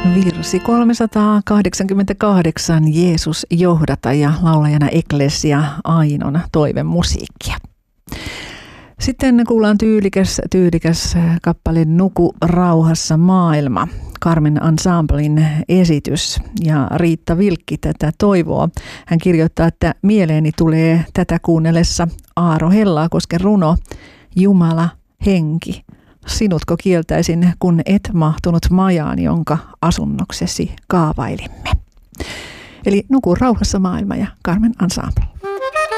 Virsi 388, Jeesus johdata, ja laulajana Eklesia Ainon toivemusiikkia. Sitten kuullaan tyylikäs kappale Nuku rauhassa maailma, Carmen Ensemblen esitys, ja Riitta Vilkki tätä toivoo. Hän kirjoittaa, että mieleeni tulee tätä kuunnellessa Aaro Hellakosken runo Jumala, henki. Sinutko kieltäisin, kun et mahtunut majaan, jonka asunnoksesi kaavailimme. Eli Nuku rauhassa maailma ja Carmen Ensemble.